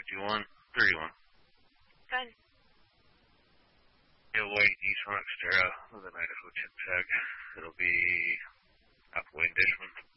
51, 31. Good. White Eastern Xterra with an Idaho chip tag. It'll be halfway in Dishman.